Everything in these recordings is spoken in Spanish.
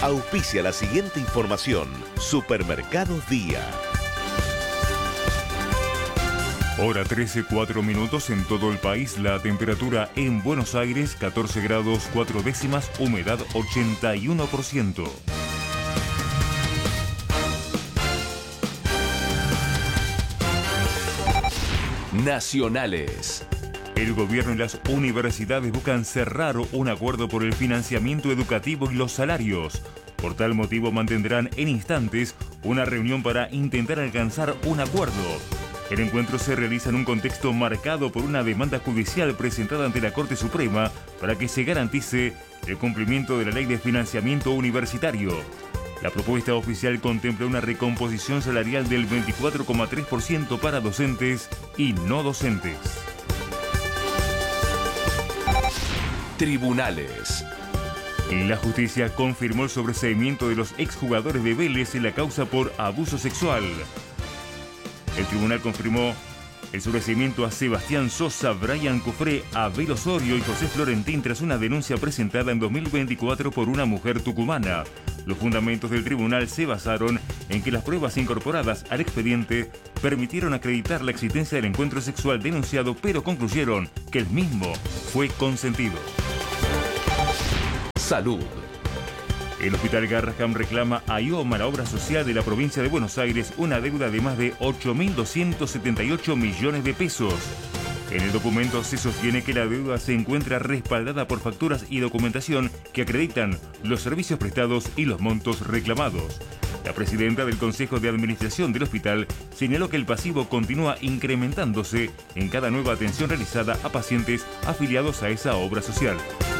auspicia la siguiente información. Supermercados Día. Hora 13, 4 minutos en todo el país. La temperatura en Buenos Aires, 14 grados 4 décimas, humedad 81%. Nacionales. El gobierno y las universidades buscan cerrar un acuerdo por el financiamiento educativo y los salarios. Por tal motivo mantendrán en instantes una reunión para intentar alcanzar un acuerdo. El encuentro se realiza en un contexto marcado por una demanda judicial presentada ante la Corte Suprema para que se garantice el cumplimiento de la Ley de Financiamiento Universitario. La propuesta oficial contempla una recomposición salarial del 24,3% para docentes y no docentes. Tribunales. La justicia confirmó el sobreseimiento de los exjugadores de Vélez en la causa por abuso sexual. El tribunal confirmó el sobreseimiento a Sebastián Sosa, Brian Cufré, Abel Osorio y José Florentín tras una denuncia presentada en 2024 por una mujer tucumana. Los fundamentos del tribunal se basaron en que las pruebas incorporadas al expediente permitieron acreditar la existencia del encuentro sexual denunciado, pero concluyeron que el mismo fue consentido. Salud. El Hospital Garrahan reclama a IOMA, la obra social de la provincia de Buenos Aires, una deuda de más de 8.278 millones de pesos. En el documento se sostiene que la deuda se encuentra respaldada por facturas y documentación que acreditan los servicios prestados y los montos reclamados. La presidenta del Consejo de Administración del hospital señaló que el pasivo continúa incrementándose en cada nueva atención realizada a pacientes afiliados a esa obra social.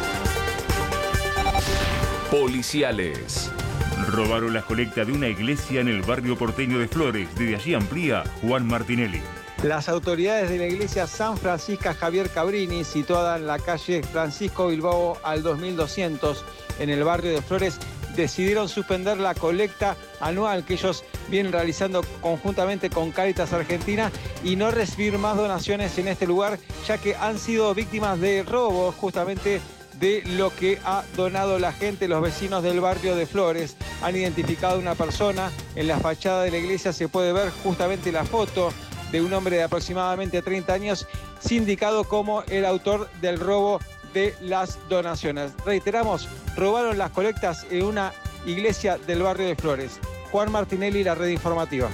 Policiales. Robaron la colecta de una iglesia en el barrio porteño de Flores. Desde allí amplía Juan Martinelli. Las autoridades de la iglesia San Francisco Javier Cabrini, situada en la calle Francisco Bilbao al 2200, en el barrio de Flores, decidieron suspender la colecta anual que ellos vienen realizando conjuntamente con Cáritas Argentina y no recibir más donaciones en este lugar, ya que han sido víctimas de robos justamente de lo que ha donado la gente. Los vecinos del barrio de Flores han identificado una persona. En la fachada de la iglesia se puede ver justamente la foto de un hombre de aproximadamente 30 años, sindicado como el autor del robo de las donaciones. Reiteramos, robaron las colectas en una iglesia del barrio de Flores. Juan Martinelli, la red informativa.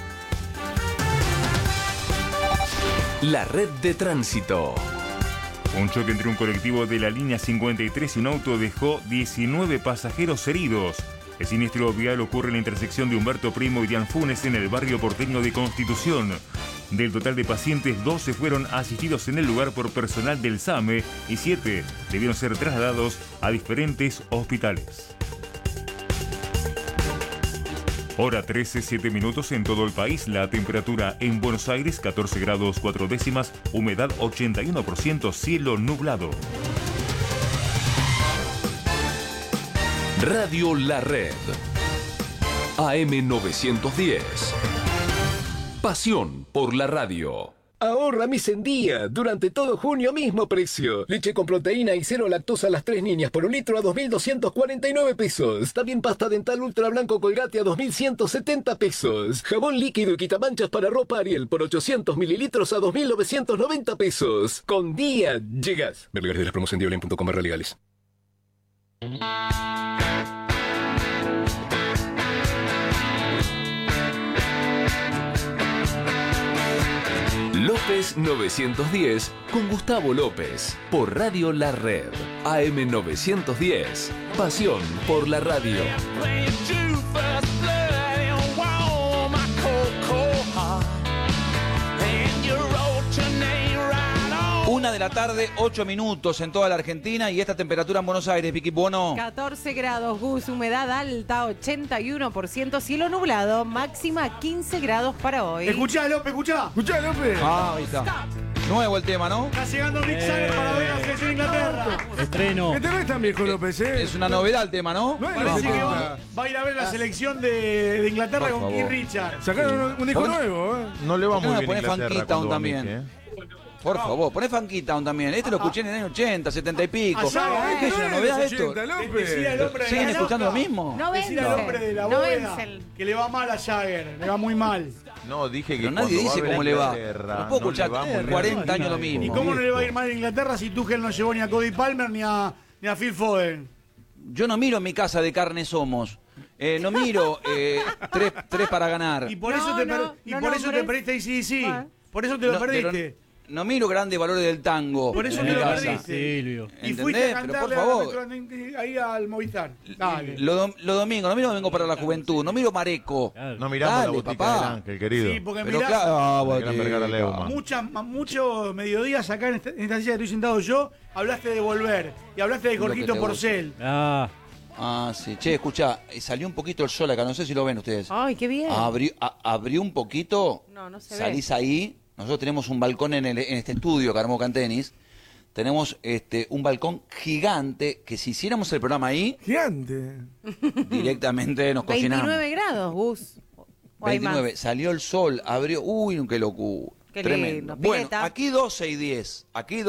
La red de tránsito. Un choque entre un colectivo de la línea 53 y un auto dejó 19 pasajeros heridos. El siniestro vial ocurre en la intersección de Humberto Primo y Dian Funes en el barrio porteño de Constitución. Del total de pacientes, 12 fueron asistidos en el lugar por personal del SAME y 7 debieron ser trasladados a diferentes hospitales. Hora 13, 7 minutos en todo el país. La temperatura en Buenos Aires, 14 grados 4 décimas, humedad 81%, cielo nublado. Radio La Red. AM 910. Pasión por la radio. Ahorra mis en día. Durante todo junio, mismo precio. Leche con proteína y cero lactosa a las 3 niñas por un litro a 2.249 pesos. También pasta dental ultra blanco Colgate a 2.170 pesos. Jabón líquido y quitamanchas para ropa Ariel por 800 mililitros a 2.990 pesos. Con día llegas. Ver lugares de las promos en diablen.com legales. López 910 con Gustavo López por Radio La Red. AM 910. Pasión por la radio. Una de la tarde, 8 minutos en toda la Argentina y esta temperatura en Buenos Aires, Vicky Bono. 14 grados, Gus, humedad alta, 81%, cielo nublado, máxima 15 grados para hoy. Escuchá, López, escuchá. Escuchá, López. Ah, ahí está. Nuevo el tema, ¿no? Está llegando Mick Jagger para ver a la selección de Inglaterra. Estreno. ¿Qué te ves tan viejo, López, Es una novedad el tema, ¿no? Parece que va a ir a ver la selección de Inglaterra con Keith Richards. Sacaron un disco nuevo, ¿eh? No le va ¿Por qué muy no bien pone Inglaterra Funky Town cuando va también? Mickey, Por favor, poné Funky Town también. Este lo escuché en el año 80, 70 y pico. Allá, ¿Qué es una novedad esto? Decía el hombre de ¿Siguen la escuchando lo boca. mismo? No Decía el hombre de la no bóveda vencen. que le va mal a Jagger, le va muy mal. No, dije que Pero nadie cuando dice va a cómo le va. Inglaterra, No puedo escuchar le va muy bien. 40 años lo mismo. ¿Y cómo no le va a ir mal a Inglaterra si Tuchel no llevó ni a Cody Palmer ni a Phil Foden? Yo no miro en mi casa de carne somos. No miro tres para ganar. Y por eso No, te, no, y no por eso te nombres. perdiste sí. Ah. Por eso te lo No, pero perdiste. no miro grandes valores del tango. Por eso en te mi lo casa. perdiste. Silvio. Y ¿Entendés? fuiste a Pero cantarle por favor. ahí al Movistar. Dale. Los domingos vengo para la juventud, no miro Mareco. No miramos Dale, la botica papá. del Ángel, querido. Sí, porque Pero mirás claro, Gran Vergara Leumann. muchos mediodías acá en esta silla que estoy sentado yo, hablaste de volver y hablaste de Lo que Jorgito te Porcel. Sí. Che, escuchá, salió un poquito el sol acá, no sé si lo ven ustedes. Ay, qué bien. Abrió un poquito, No se salís ahí. Nosotros tenemos un balcón en este estudio que armó Cantenis. Tenemos un balcón gigante que si hiciéramos el programa ahí, Gigante. directamente nos cocinamos. 29 grados, Gus. O hay más. 29, salió el sol, abrió, uy, qué locura. Qué Tremendo. lindo, Bueno, pileta. aquí 12 y 10,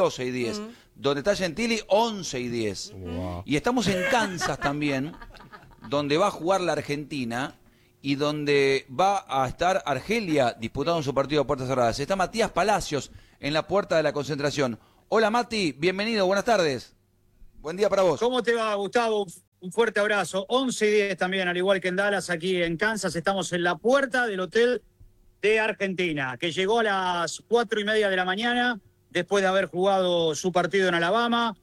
Donde está Gentili, 11 y 10. Y estamos en Kansas también, donde va a jugar la Argentina y donde va a estar Argelia disputando su partido a puertas cerradas. Está Matías Palacios en la puerta de la concentración. Hola Mati, bienvenido, buenas tardes. Buen día para vos. ¿Cómo te va, Gustavo? Un fuerte abrazo. 11 y 10 también, al igual que en Dallas, aquí en Kansas. Estamos en la puerta del hotel de Argentina, que llegó a las 4:30 de la mañana, después de haber jugado su partido en Alabama.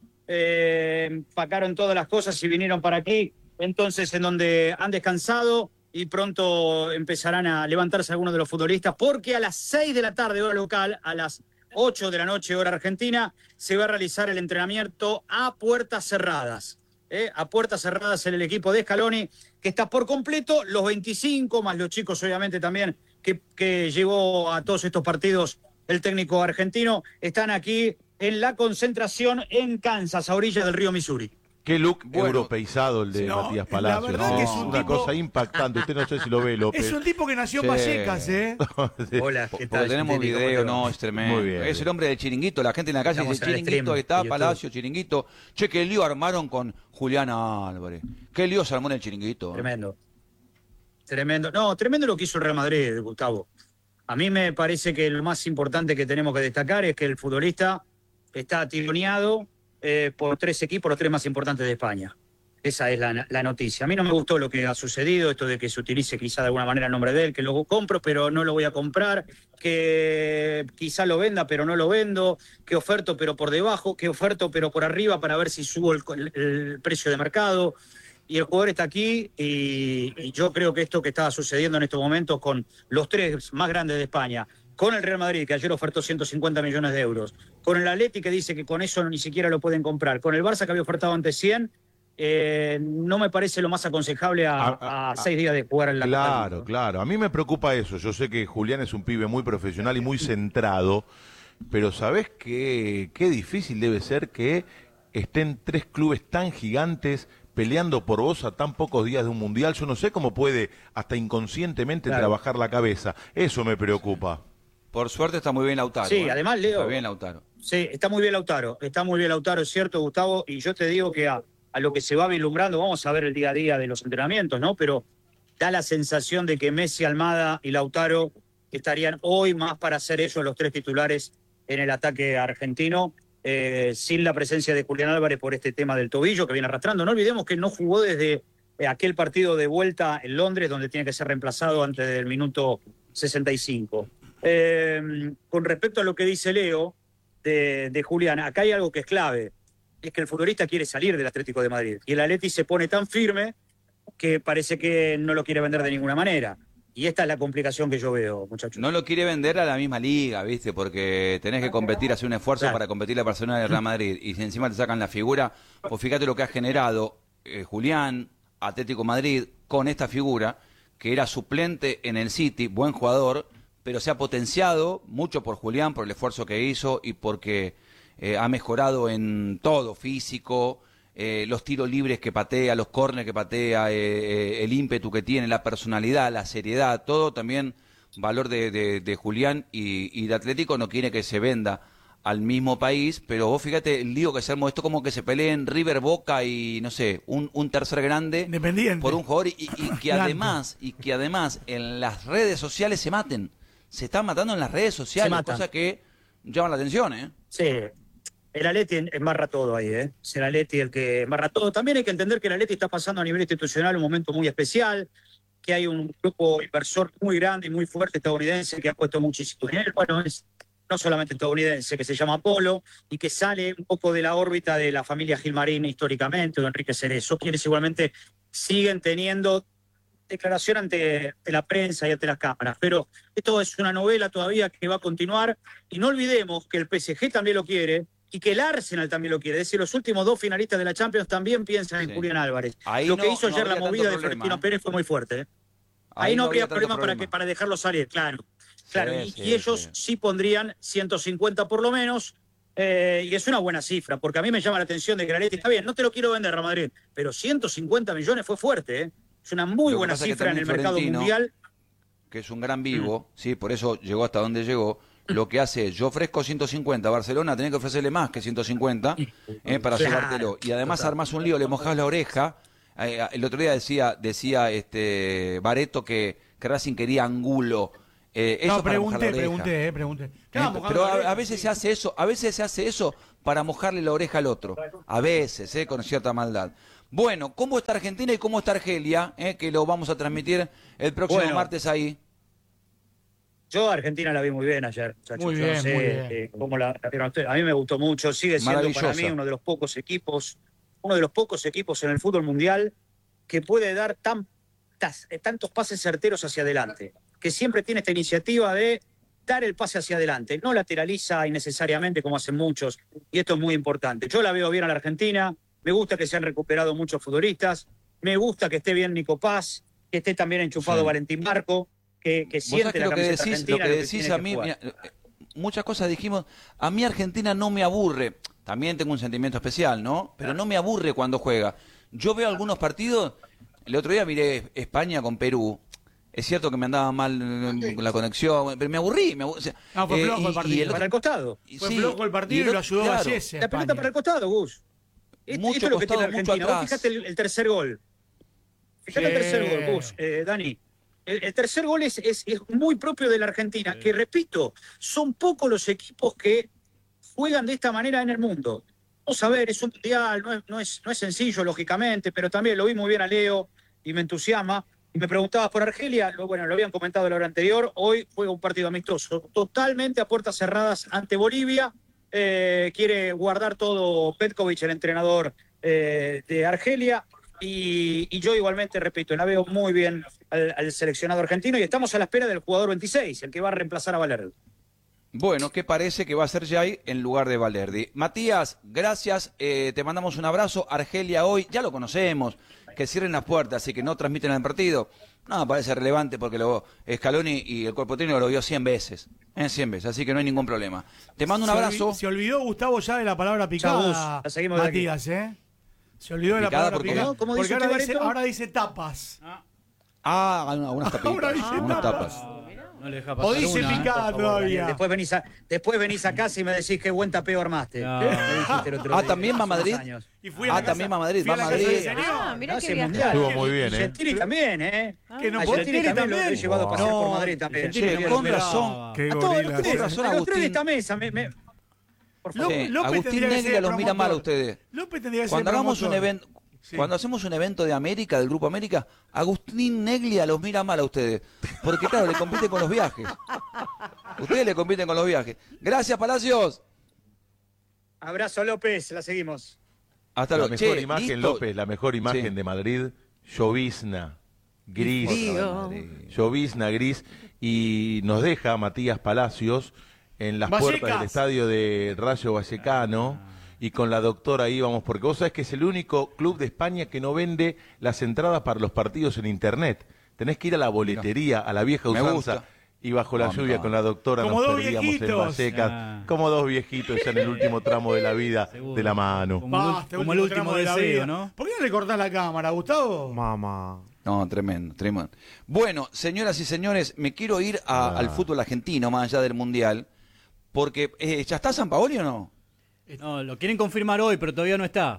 Empacaron todas las cosas y vinieron para aquí. Entonces, en donde han descansado y pronto empezarán a levantarse algunos de los futbolistas, porque a las 6 de la tarde, hora local, a las 8 de la noche, hora argentina, se va a realizar el entrenamiento a puertas cerradas. A puertas cerradas en el equipo de Scaloni, que está por completo, los 25, más los chicos obviamente también, que llevó a todos estos partidos el técnico argentino, están aquí en la concentración en Kansas, a orillas del río Missouri. Qué look europeizado el de No, Matías la Palacios. verdad No, que es un una tipo- cosa impactante. Usted no sé si lo ve, López. Es un tipo que nació en Vallecas, ¿eh? Hola, ¿qué Porque tal? tenemos Sintético, ¿cómo video, te va? no, es tremendo. Muy bien. Es el hombre del chiringuito, la gente en la calle Estamos dice en el chiringuito, stream ahí está, de YouTube. Palacio, chiringuito. Che, qué lío armaron con Julián Álvarez. Qué lío se armó en el chiringuito. Tremendo. Tremendo. No, tremendo lo que hizo el Real Madrid, Gustavo. A mí me parece que lo más importante que tenemos que destacar es que el futbolista está tironeado por 3 equipos, los 3 más importantes de España. Esa es la noticia. A mí no me gustó lo que ha sucedido, esto de que se utilice quizá de alguna manera el nombre de él, que lo compro pero no lo voy a comprar, que quizá lo venda pero no lo vendo, que oferto pero por debajo, que oferto pero por arriba para ver si subo el precio de mercado. Y el jugador está aquí y yo creo que esto que está sucediendo en estos momentos con los 3 más grandes de España, con el Real Madrid, que ayer ofertó 150 millones de euros, con el Atleti, que dice que con eso ni siquiera lo pueden comprar, con el Barça, que había ofertado antes 100, no me parece lo más aconsejable a 6 días de jugar en la Copa del Claro, Mundo. claro. A mí me preocupa eso. Yo sé que Julián es un pibe muy profesional y muy centrado, pero ¿sabés qué difícil debe ser que estén 3 clubes tan gigantes peleando por vos a tan pocos días de un mundial? Yo no sé cómo puede hasta inconscientemente Claro. trabajar la cabeza. Eso me preocupa. Por suerte está muy bien Lautaro. Sí, además, Leo. Está bien Lautaro. Sí, está muy bien Lautaro, es cierto, Gustavo, y yo te digo que a lo que se va vislumbrando, vamos a ver el día a día de los entrenamientos, ¿no? Pero da la sensación de que Messi, Almada y Lautaro estarían hoy más para ser ellos los 3 titulares en el ataque argentino, sin la presencia de Julián Álvarez por este tema del tobillo que viene arrastrando. No olvidemos que no jugó desde aquel partido de vuelta en Londres, donde tiene que ser reemplazado antes del minuto 65. Con respecto a lo que dice Leo de Julián, acá hay algo que es clave, es que el futbolista quiere salir del Atlético de Madrid y el Atleti se pone tan firme que parece que no lo quiere vender de ninguna manera. Y esta es la complicación que yo veo, muchachos. No lo quiere vender a la misma liga, ¿viste? Porque tenés que competir, hacer un esfuerzo Claro. para competir la persona del Real Madrid. Y si encima te sacan la figura, pues fíjate lo que ha generado Julián, Atlético Madrid, con esta figura, que era suplente en el City, buen jugador, pero se ha potenciado mucho por Julián, por el esfuerzo que hizo y porque ha mejorado en todo, físico, los tiros libres que patea, los córneres que patea, el ímpetu que tiene, la personalidad, la seriedad, todo también valor de Julián y de Atlético no quiere que se venda al mismo país, pero vos fíjate el lío que se armó, esto como que se peleen River, Boca y no sé, un tercer grande Independiente. por un jugador y que además en las redes sociales se maten, se están matando en las redes sociales, cosa que llama la atención, ¿eh? Sí, el Atleti embarra todo ahí, ¿eh? Es el Atleti el que embarra todo. También hay que entender que el Atleti está pasando a nivel institucional un momento muy especial, que hay un grupo inversor muy grande y muy fuerte estadounidense que ha puesto muchísimo dinero. Bueno, es no solamente estadounidense, que se llama Apolo y que sale un poco de la órbita de la familia Gilmarín históricamente, o de Enrique Cerezo, quienes igualmente siguen teniendo declaración ante la prensa y ante las cámaras. Pero esto es una novela todavía que va a continuar, y no olvidemos que el PSG también lo quiere y que el Arsenal también lo quiere. Es decir, los últimos 2 finalistas de la Champions también piensan en Julián Álvarez. Ahí lo que no, hizo ayer la movida de problema, Florentino Pérez fue muy fuerte, ¿eh? Ahí no habría problema para dejarlo salir, claro. Claro, y ellos sí pondrían 150 por lo menos, y es una buena cifra, porque a mí me llama la atención de que el Atleti está bien, no te lo quiero vender, Real Madrid, pero 150 millones fue fuerte, ¿eh? Es una muy buena cifra en el mercado mundial. Que es un gran vivo, sí, por eso llegó hasta donde llegó. Lo que hace es, yo ofrezco 150, Barcelona tenés que ofrecerle más que 150 para llevártelo. Y además armás un lío, le mojás la oreja. El otro día decía Bareto que Racing quería Angulo. No, pregunté. Pero a veces se hace eso, para mojarle la oreja al otro. A veces, con cierta maldad. Bueno, ¿cómo está Argentina y cómo está Argelia? Que lo vamos a transmitir el próximo martes ahí. Yo a Argentina la vi muy bien ayer, muchachos. Muy bien, no sé, muy bien. Cómo la vieron ustedes. A mí me gustó mucho, sigue siendo para mí uno de los pocos equipos en el fútbol mundial que puede dar tantos pases certeros hacia adelante, que siempre tiene esta iniciativa de dar el pase hacia adelante, no lateraliza innecesariamente como hacen muchos, y esto es muy importante. Yo la veo bien a la Argentina, me gusta que se han recuperado muchos futbolistas, me gusta que esté bien Nico Paz, que esté también enchufado Valentín Barco, que siente la camiseta argentina. Lo que decís a mí, mira, muchas cosas dijimos, a mí Argentina no me aburre, también tengo un sentimiento especial, ¿no? Pero no me aburre cuando juega. Yo veo algunos partidos, el otro día miré España con Perú. Es cierto que me andaba mal la conexión, pero me aburrí. Fue flojo el partido. Para el costado. Fue flojo el partido y lo ayudó a Gallese. La pelota para el costado, Gus. Esto es lo que tiene Argentina. Vos fíjate el tercer gol. Fíjate el tercer gol, Gus, Dani. El tercer gol es muy propio de la Argentina, que repito, son pocos los equipos que juegan de esta manera en el mundo. Vamos a ver, es un mundial, no es sencillo, lógicamente, pero también lo vi muy bien a Leo y me entusiasma. Y me preguntabas por Argelia, bueno, lo habían comentado la hora anterior, hoy juega un partido amistoso, totalmente a puertas cerradas ante Bolivia. Quiere guardar todo Petkovic, el entrenador de Argelia, y yo igualmente, repito, la veo muy bien al seleccionado argentino, y estamos a la espera del jugador 26, el que va a reemplazar a Valerdi. Bueno, ¿qué parece que va a ser Jay en lugar de Valerdi? Matías, gracias, te mandamos un abrazo. Argelia hoy, ya lo conocemos, que cierren las puertas y que no transmiten el partido. No, me parece relevante porque Scaloni y el cuerpo técnico lo vio 100 veces, 100 veces, así que no hay ningún problema. Te mando un abrazo. Se olvidó Gustavo ya de la palabra picada, Matías, Se olvidó de la palabra picada. Porque ahora dice tapas. Algunas tapitas, algunas tapas. No le deja pasar o dice una, picada todavía. Después venís a casa y me decís qué buen tapeo armaste. No. ¿También va a Madrid? También va a Madrid. Va a Madrid. Mira qué bien. Estuvo muy bien, Gentili también, Que no Gentili también lo he llevado a pasear por Madrid también. Con razón. Con razón, a los tres de Agustín. esta mesa, por favor. Agustín Neglia los mira mal a ustedes. López tendría que ser Cuando hagamos promotor. un evento... Sí. Cuando hacemos un evento de América, del Grupo América, Agustín Neglia los mira mal a ustedes. Porque, claro, le compiten con los viajes. Ustedes le compiten con los viajes. Gracias, Palacios. Abrazo, López. La seguimos. Hasta la luego. mejor imagen, López, la mejor imagen de Madrid, llovizna, gris. Llovizna, gris. Y nos deja Matías Palacios en las puertas del estadio de Rayo Vallecano. Y con la doctora íbamos, porque vos sabés que es el único club de España que no vende las entradas para los partidos en internet. Tenés que ir a la boletería, a la vieja usanza, y bajo la lluvia con la doctora como nos perdíamos en Vallecas, como dos viejitos ya en el último tramo de la vida de la mano. Como el último deseo, ¿no? ¿Por qué no le cortás la cámara, Gustavo? Mamá. No, tremendo. Bueno, señoras y señores, me quiero ir al fútbol argentino, más allá del Mundial, Porque, ¿ya está Sampaoli o no? No, lo quieren confirmar hoy, pero todavía no está.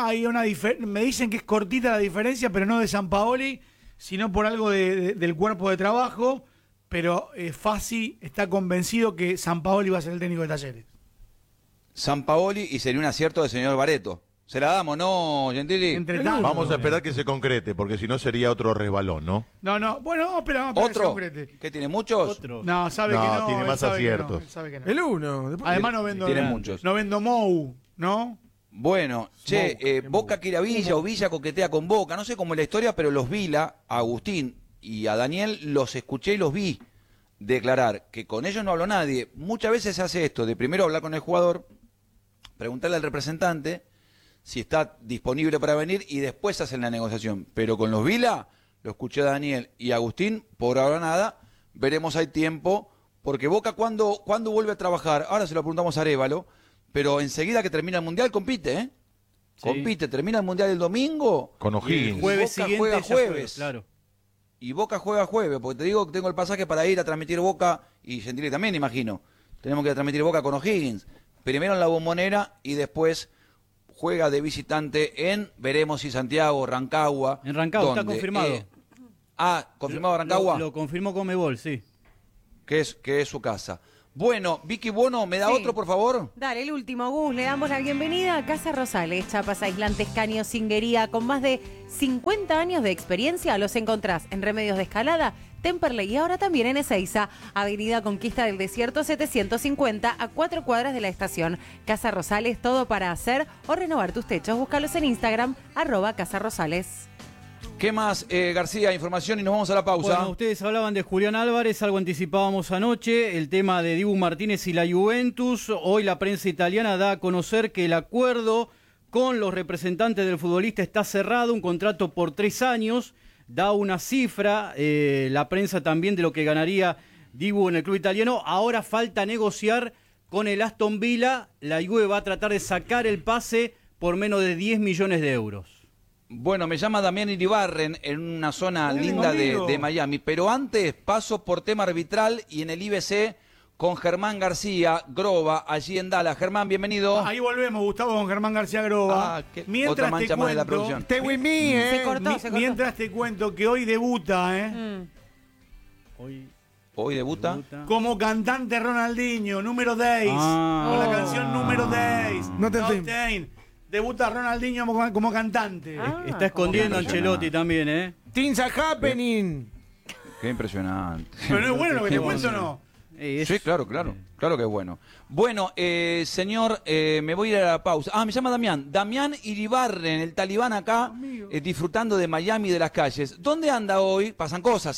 Me dicen que es cortita la diferencia, pero no de Sampaoli, sino por algo del cuerpo de trabajo, pero Fassi está convencido que Sampaoli va a ser el técnico de Talleres. Sampaoli, y sería un acierto del señor Barreto. Se la damos, ¿no, Gentili? Vamos a esperar que se concrete, porque si no sería otro resbalón, ¿no? No, bueno, espera que se concrete. ¿Qué tiene muchos? Otro. No, sabe que no. Tiene más aciertos. El uno. Además tiene muchos. No vendo Mou, ¿no? Bueno, Boca quiere a Villa o Villa coquetea con Boca. No sé cómo es la historia, pero los Vila, a Agustín y a Daniel, los escuché y los vi declarar que con ellos no habló nadie. Muchas veces se hace esto, de primero hablar con el jugador, preguntarle al representante si está disponible para venir y después hacen la negociación. Pero con los Vila, lo escuché a Daniel y a Agustín, por ahora nada, veremos hay tiempo, porque Boca ¿cuándo vuelve a trabajar? Ahora se lo preguntamos a Arévalo, pero enseguida que termina el Mundial compite, ¿eh? Sí. Compite, termina el Mundial el domingo. Con O'Higgins. El jueves Boca siguiente juega jueves. Claro. Y Boca juega jueves, porque te digo que tengo el pasaje para ir a transmitir Boca, y Gentili también, imagino. Tenemos que transmitir Boca con O'Higgins. Primero en la Bombonera y después juega de visitante en, veremos si Santiago, Rancagua. En Rancagua, está confirmado. ¿Confirmado Rancagua? Lo confirmó Conmebol, sí. Que es su casa. Bueno, Vicky Bono, ¿me da otro, por favor? Dale, el último, Gus. Le damos la bienvenida a Casa Rosales, chapas aislantes, caños, cinguería, con más de 50 años de experiencia. Los encontrás en Remedios de Escalada, Temperley y ahora también en Ezeiza, Avenida Conquista del Desierto 750, a 4 cuadras de la estación. Casa Rosales, todo para hacer o renovar tus techos. Búscalos en Instagram, @Casa Rosales. ¿Qué más, García? Información y nos vamos a la pausa. Bueno, ustedes hablaban de Julián Álvarez, algo anticipábamos anoche, el tema de Dibu Martínez y la Juventus. Hoy la prensa italiana da a conocer que el acuerdo con los representantes del futbolista está cerrado, un contrato por 3 años, da una cifra, la prensa también de lo que ganaría Dibu en el club italiano. Ahora falta negociar con el Aston Villa, la Juve va a tratar de sacar el pase por menos de 10 millones de euros. Bueno, me llama Damián Iribarren en una zona linda de Miami, pero antes paso por tema arbitral y en el IBC con Germán García Groba, allí en Dallas. Germán, bienvenido. Ahí volvemos, Gustavo, con Germán García Groba. Mientras otra mancha más de la producción. Stay with me, Se cortó. Mientras te cuento que hoy debuta, Hoy debuta como cantante Ronaldinho, número 10, con la canción número 10. No te debuta Ronaldinho como cantante. Está escondiendo a Ancelotti también, ¿eh? Things are happening. Qué impresionante. Pero no es bueno lo que te cuento, ¿o no? Sí, claro que es bueno. Bueno, señor, me voy a ir a la pausa. Me llama Damián Iribarren, el talibán acá, disfrutando de Miami y de las calles. ¿Dónde anda hoy? Pasan cosas,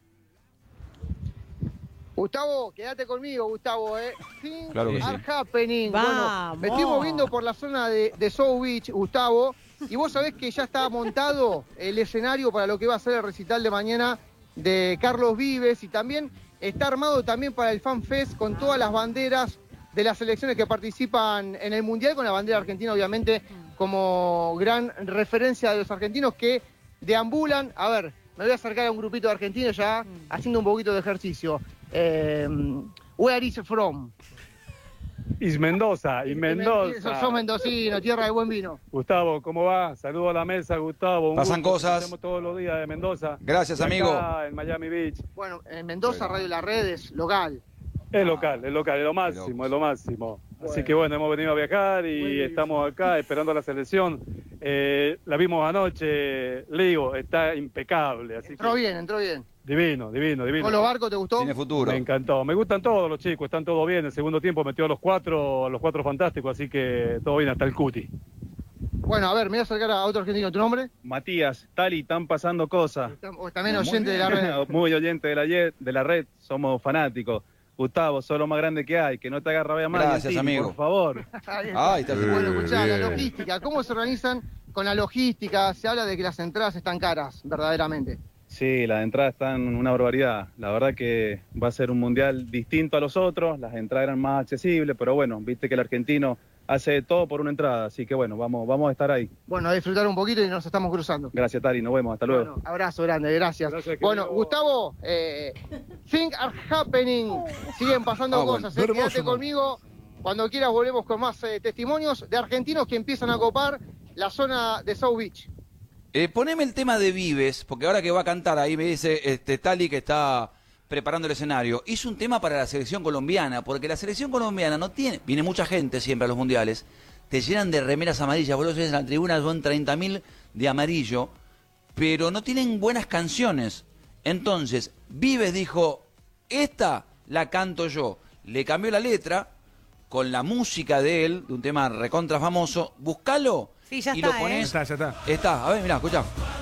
Gustavo, quédate conmigo, Gustavo, Things are happening. Vamos. Bueno, me estoy moviendo por la zona de South Beach, Gustavo, y vos sabés que ya está montado el escenario para lo que va a ser el recital de mañana de Carlos Vives, y también está armado también para el Fan Fest con todas las banderas de las selecciones que participan en el Mundial, con la bandera argentina obviamente como gran referencia de los argentinos que deambulan. A ver, me voy a acercar a un grupito de argentinos ya haciendo un poquito de ejercicio. Where is it from? Is Mendoza, Sos mendocino, tierra de buen vino. Gustavo, ¿cómo va? Saludo a la mesa, Gustavo. Pasan cosas. Hacemos todos los días de Mendoza. Gracias, amigo. Acá en Miami Beach. Bueno, en Mendoza, Radio La Red es local. Es local, es lo máximo, es lo máximo. Bueno. Así que bueno, hemos venido a viajar y estamos acá esperando a la selección. La vimos anoche, Leo, está impecable. Así entró bien. Divino. ¿Con los barcos te gustó? Tiene futuro. Me encantó. Me gustan todos los chicos, están todos bien. El segundo tiempo metió a los cuatro fantásticos, así que todo bien hasta el cuti. Bueno, a ver, me voy a acercar a otro argentino. ¿Tu nombre? Matías, Tali, están pasando cosas. También oyente de la red. Muy oyente de la red, somos fanáticos. Gustavo, sos lo más grande que hay, que no te agarra vea más. Gracias, amigo. Por favor. Bueno, escuchá, la logística. ¿Cómo se organizan con la logística? Se habla de que las entradas están caras, verdaderamente. Sí, las entradas están una barbaridad. La verdad que va a ser un mundial distinto a los otros. Las entradas eran más accesibles, pero bueno, viste que el argentino hace todo por una entrada, así que bueno, vamos a estar ahí. Bueno, a disfrutar un poquito y nos estamos cruzando. Gracias, Tari, nos vemos, hasta luego. Bueno, abrazo grande, gracias. Bueno, Gustavo, things are happening, siguen pasando cosas, quédate conmigo, cuando quieras volvemos con más testimonios de argentinos que empiezan a copar la zona de South Beach. Poneme el tema de Vives, porque ahora que va a cantar ahí me dice Tali que está preparando el escenario. Hizo un tema para la selección colombiana, porque la selección colombiana no tiene... Viene mucha gente siempre a los mundiales, te llenan de remeras amarillas, vos lo ves en la tribuna, son 30.000 de amarillo, pero no tienen buenas canciones. Entonces, Vives dijo, esta la canto yo. Le cambió la letra con la música de él, de un tema recontra famoso. Búscalo Sí, ya y está, lo pones. Ya está. Está, a ver, mirá, escuchá.